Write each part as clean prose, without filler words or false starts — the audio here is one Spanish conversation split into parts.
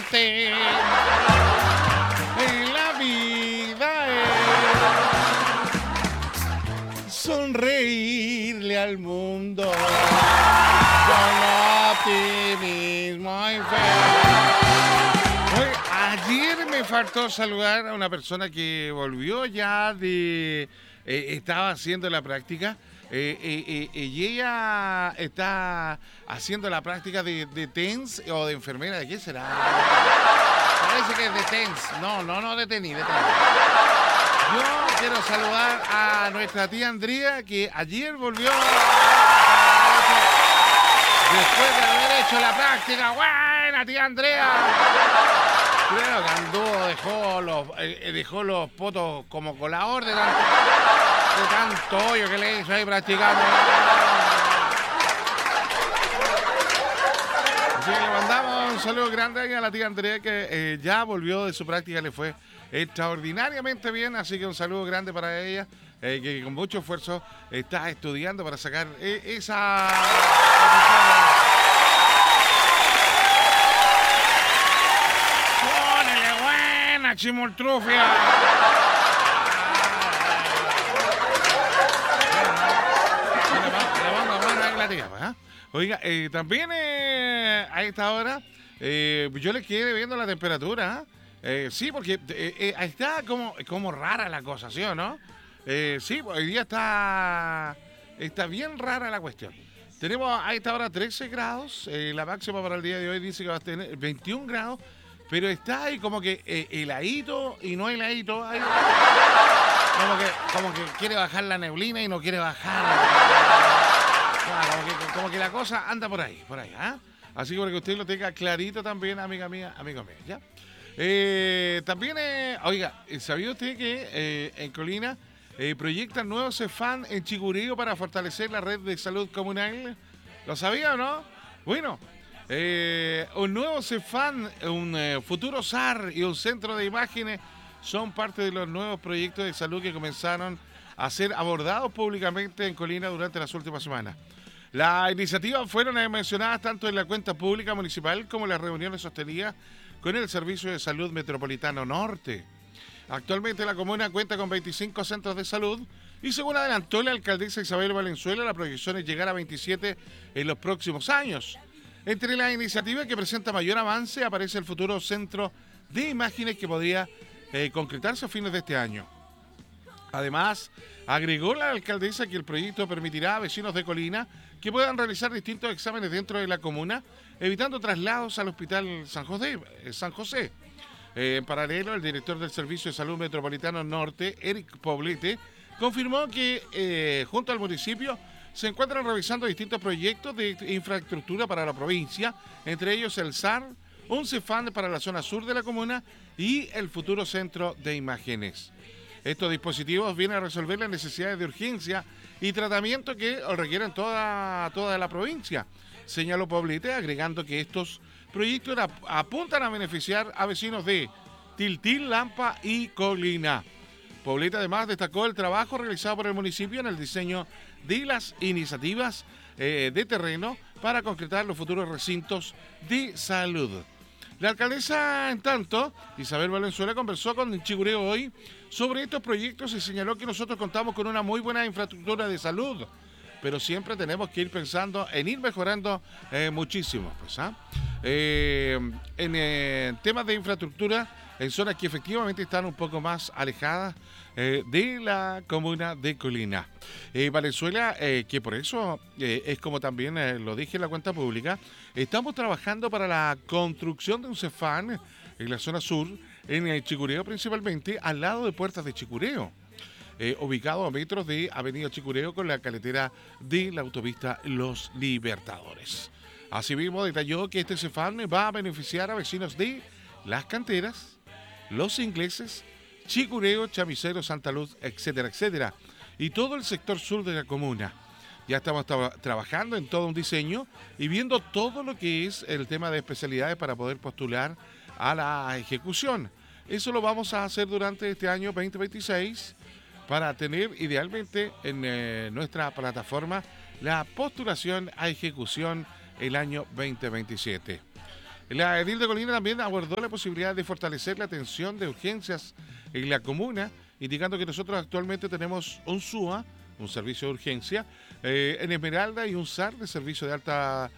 importante en la vida es sonreírle al mundo con optimismo y fe. Oye, ayer me faltó saludar a una persona que volvió ya de... estaba haciendo la práctica. Y ella está haciendo la práctica de TENS o de enfermera. ¿De qué será? Parece que es de TENS. No, de tenis. Yo quiero saludar a nuestra tía Andrea, que ayer volvió después de haber hecho la práctica. ¡Buena, tía Andrea! Creo que anduvo, dejó los potos como colador de tanto hoyo que le hizo ahí practicando. Así que le mandamos un saludo grande a la tía Andrea, que ya volvió de su práctica, le fue extraordinariamente bien, así que un saludo grande para ella, que con mucho esfuerzo está estudiando para sacar esa... ¡Pónele buena, chimoltrufia! Oiga, también a esta hora yo les quedé viendo la temperatura. Sí, porque está como rara la cosa, ¿sí o no? Sí, hoy día está bien rara la cuestión. Tenemos a esta hora 13 grados, la máxima para el día de hoy dice que va a tener 21 grados, pero está ahí como que heladito y no heladito. Ahí, como que quiere bajar la neblina y no quiere bajar. Como que la cosa anda por ahí, ¿ah? Así que para que usted lo tenga clarito también, amiga mía, amigo mío, ¿ya? También, oiga, ¿sabía usted que en Colina proyectan nuevos CEFAM en Chicureo para fortalecer la red de salud comunal? ¿Lo sabía o no? Bueno, un nuevo CEFAM, un futuro SAR y un centro de imágenes son parte de los nuevos proyectos de salud que comenzaron a ser abordados públicamente en Colina durante las últimas semanas. Las iniciativas fueron mencionadas tanto en la cuenta pública municipal como en las reuniones sostenidas con el Servicio de Salud Metropolitano Norte. Actualmente la comuna cuenta con 25 centros de salud y según adelantó la alcaldesa Isabel Valenzuela, la proyección es llegar a 27 en los próximos años. Entre las iniciativas que presenta mayor avance aparece el futuro centro de imágenes que podría concretarse a fines de este año. Además, agregó la alcaldesa que el proyecto permitirá a vecinos de Colina que puedan realizar distintos exámenes dentro de la comuna, evitando traslados al Hospital San José. En paralelo, el director del Servicio de Salud Metropolitano Norte, Eric Poblete, confirmó que junto al municipio se encuentran revisando distintos proyectos de infraestructura para la provincia, entre ellos el SAR, un CEFAM para la zona sur de la comuna y el futuro centro de imágenes. Estos dispositivos vienen a resolver las necesidades de urgencia y tratamiento que requieren toda la provincia, señaló Poblete, agregando que estos proyectos apuntan a beneficiar a vecinos de Tiltil, Lampa y Colina. Poblete además destacó el trabajo realizado por el municipio en el diseño de las iniciativas de terreno para concretar los futuros recintos de salud. La alcaldesa, en tanto, Isabel Valenzuela, conversó con Chicureo hoy sobre estos proyectos y señaló que nosotros contamos con una muy buena infraestructura de salud, pero siempre tenemos que ir pensando en ir mejorando muchísimo. Pues, en temas de infraestructura, en zonas que efectivamente están un poco más alejadas de la comuna de Colina. Valenzuela, que por eso es como también lo dije en la cuenta pública, estamos trabajando para la construcción de un CEFAM en la zona sur, en Chicureo principalmente, al lado de Puertas de Chicureo, ubicado a metros de Avenida Chicureo con la carretera de la autopista Los Libertadores. Asimismo, detalló que este CEFAM va a beneficiar a vecinos de Las Canteras, Los Ingleses, Chicureo, Chamisero, Santa Luz, etcétera, etcétera, y todo el sector sur de la comuna. Ya estamos trabajando en todo un diseño y viendo todo lo que es el tema de especialidades para poder postular a la ejecución. Eso lo vamos a hacer durante este año 2026 para tener idealmente en nuestra plataforma la postulación a ejecución el año 2027. La edil de Colina también abordó la posibilidad de fortalecer la atención de urgencias en la comuna, indicando que nosotros actualmente tenemos un SUA, un servicio de urgencia, en Esmeralda, y un SAR de servicio de alta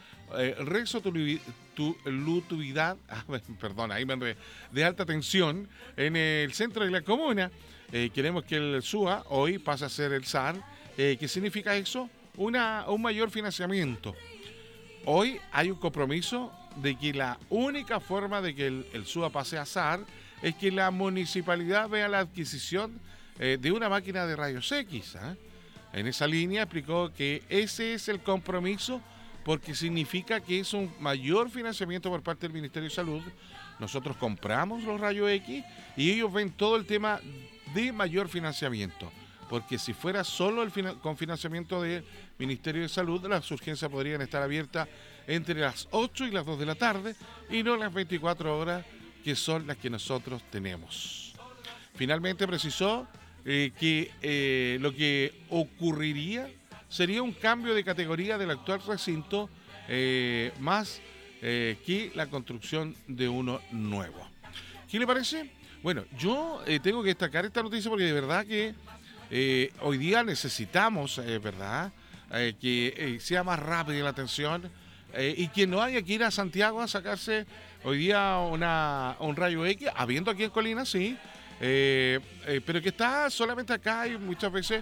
resolutividad, perdón, ahí me enredé, de alta tensión en el centro de la comuna. Queremos que el SUA hoy pase a ser el SAR. ¿Qué significa eso? Un mayor financiamiento. Hoy hay un compromiso de que la única forma de que el SUA pase a SAR es que la municipalidad vea la adquisición de una máquina de rayos X. En esa línea explicó que ese es el compromiso, porque significa que es un mayor financiamiento por parte del Ministerio de Salud. Nosotros compramos los rayos X y ellos ven todo el tema de mayor financiamiento. Porque si fuera solo con financiamiento del Ministerio de Salud, las urgencias podrían estar abiertas entre las 8 y las 2 de la tarde y no las 24 horas que son las que nosotros tenemos. Finalmente precisó que lo que ocurriría sería un cambio de categoría del actual recinto, más que la construcción de uno nuevo. ¿Qué le parece? Bueno, yo tengo que destacar esta noticia porque de verdad que hoy día necesitamos, ¿verdad?, que sea más rápida la atención y que no haya que ir a Santiago a sacarse hoy día un rayo X, habiendo aquí en Colina, sí, pero que está solamente acá y muchas veces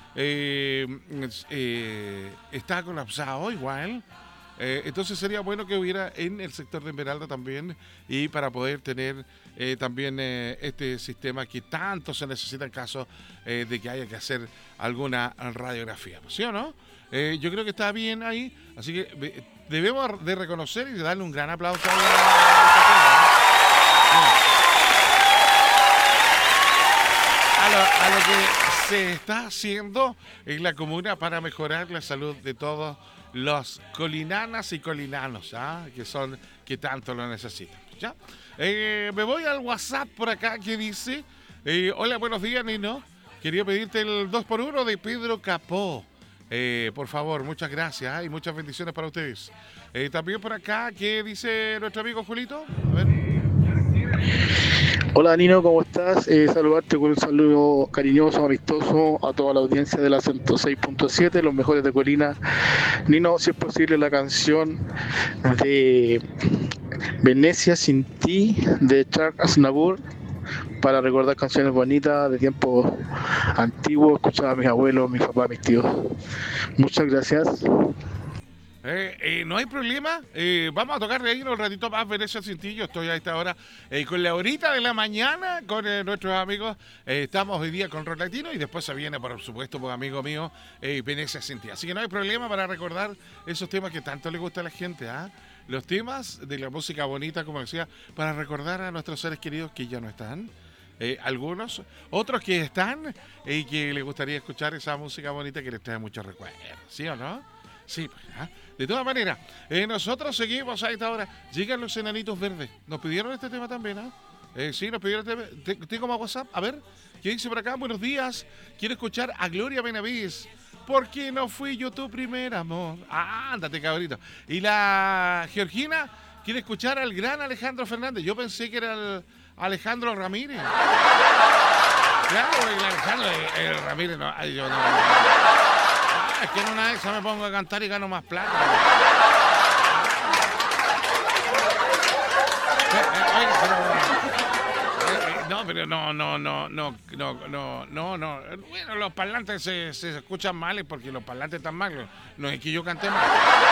está colapsado igual. Entonces sería bueno que hubiera en el sector de Esmeralda también, y para poder tener también este sistema que tanto se necesita en caso de que haya que hacer alguna radiografía, ¿sí o no? Yo creo que está bien ahí, así que debemos de reconocer y de darle un gran aplauso a lo que se está haciendo en la comuna para mejorar la salud de todos los colinanas y colinanos, que tanto lo necesitan, ¿ya? Me voy al WhatsApp por acá que dice, hola, buenos días, Nino. Quería pedirte el 2x1 de Pedro Capó. Por favor, muchas gracias y muchas bendiciones para ustedes. También por acá, ¿qué dice nuestro amigo Julito? A ver. Hola Nino, ¿cómo estás? Saludarte con un saludo cariñoso, amistoso a toda la audiencia de la 106.7, los mejores de Colina. Nino, si es posible, la canción de Venecia sin ti de Charles Aznavour, para recordar canciones bonitas de tiempos antiguos, escuchaba a mis abuelos, mis papás, mis tíos. Muchas gracias. No hay problema, vamos a tocar de ahí un ratito más Venecia sin ti. Yo estoy a esta hora con la horita de la mañana con nuestros amigos. Estamos hoy día con Rock Latino y después se viene, por supuesto, pues, amigo mío, Venecia sin ti. Así que no hay problema para recordar esos temas que tanto le gusta a la gente, los temas de la música bonita, como decía, para recordar a nuestros seres queridos que ya no están. Algunos, otros que están y que les gustaría escuchar esa música bonita que les trae muchos recuerdos, ¿sí o no? Sí, de todas maneras, nosotros seguimos a esta hora. Llegan los enanitos verdes. Nos pidieron este tema también, sí, nos pidieron este tema. Tengo más WhatsApp. A ver, ¿qué dice por acá? Buenos días. Quiero escuchar a Gloria Benavides. ¿Por qué no fui yo tu primer amor? Ándate, cabrito. Y la Georgina quiere escuchar al gran Alejandro Fernández. Yo pensé que era el Alejandro Ramírez. Claro, el Alejandro Ramírez no. Ay, yo no. Es que en una vez me pongo a cantar y gano más plata. Pero no. Bueno, los parlantes se escuchan mal porque los parlantes están malos. No es que yo cante mal.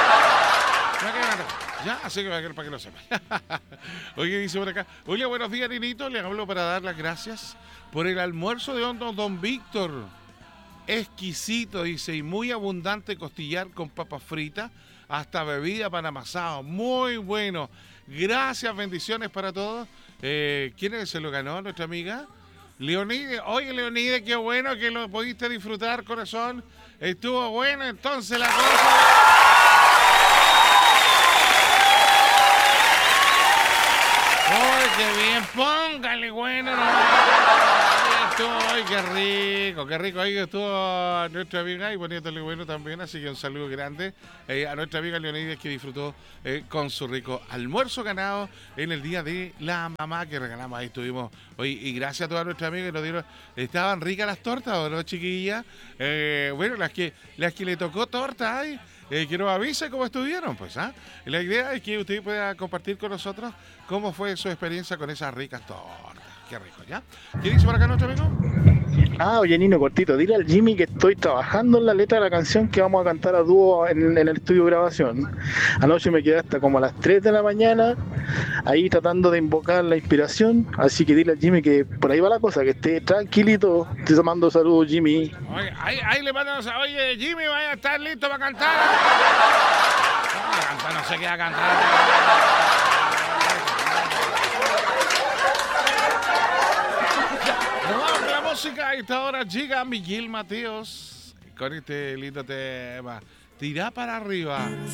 Ya, así que para que lo sepa. Oye, dice por acá, oye, buenos días, Ninito. Le hablo para dar las gracias por el almuerzo de Don Víctor. Exquisito, dice, y muy abundante costillar con papas fritas, hasta bebida para amasado. Muy bueno. Gracias, bendiciones para todos. ¿Quién se lo ganó? Nuestra amiga Leonide. Oye, Leonide, qué bueno que lo pudiste disfrutar, corazón. Estuvo bueno, entonces la cosa. ¡Ay, qué bien, póngale bueno. No. Ay, qué rico. Ahí estuvo nuestra amiga y poniéndole bueno también. Así que un saludo grande a nuestra amiga Leonidas que disfrutó con su rico almuerzo ganado en el día de la mamá que regalamos. Ahí estuvimos hoy y gracias a todas nuestras amigas que nos dieron. Estaban ricas las tortas, ¿o no, chiquillas? Bueno, las que le tocó torta, ay. Que nos avise cómo estuvieron, pues, ¿ah? La idea es que usted pueda compartir con nosotros cómo fue su experiencia con esas ricas tortas. Qué rico, ¿ya? ¿Qué dice por acá nuestro amigo? Oye, Nino, cortito, dile al Jimmy que estoy trabajando en la letra de la canción que vamos a cantar a dúo en el estudio de grabación. Anoche me quedé hasta como a las 3 de la mañana, ahí tratando de invocar la inspiración, así que dile al Jimmy que por ahí va la cosa, que esté tranquilito. Te mando saludos, Jimmy. Oye, ahí le mandan, oye, Jimmy, vaya a estar listo para cantar. No sé qué va a cantar. Música, a esta hora llega Miguel Mateos con este lindo tema. Tira para arriba.